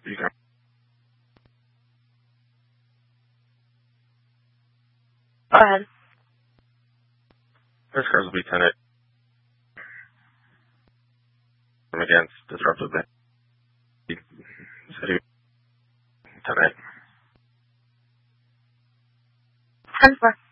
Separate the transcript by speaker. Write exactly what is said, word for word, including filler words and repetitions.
Speaker 1: You can.
Speaker 2: Go ahead.
Speaker 1: First cars will be ten eight. I'm against disruptive city. ten eight.
Speaker 2: ten four.